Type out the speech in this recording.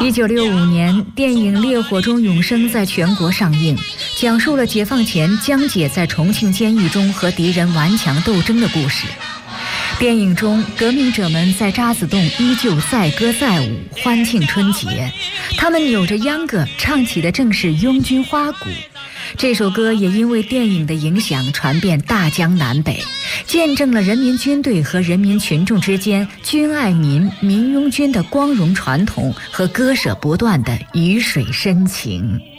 1965年，电影《烈火中永生》在全国上映，讲述了解放前江姐在重庆监狱中和敌人顽强斗争的故事。电影中，革命者们在渣滓洞依旧载歌载舞，欢庆春节。他们扭着秧歌，唱起的正是《拥军花鼓》。这首歌也因为电影的影响传遍大江南北，见证了人民军队和人民群众之间军爱民、民拥军的光荣传统和割舍不断的鱼水深情。